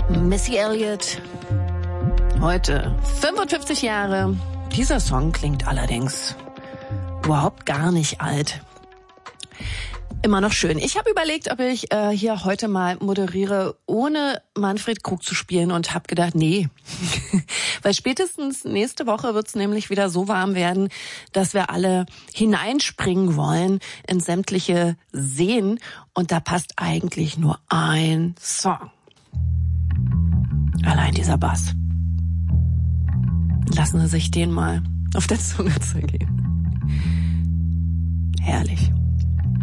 Missy Elliott. Heute 55 Jahre. Dieser Song klingt allerdings überhaupt gar nicht alt. Immer noch schön. Ich habe überlegt, ob ich hier heute mal moderiere, ohne Manfred Krug zu spielen und habe gedacht, nee. Weil spätestens nächste Woche wird es nämlich wieder so warm werden, dass wir alle hineinspringen wollen in sämtliche Seen. Und da passt eigentlich nur ein Song. Allein dieser Bass. Lassen Sie sich den mal auf der Zunge zergehen. Herrlich.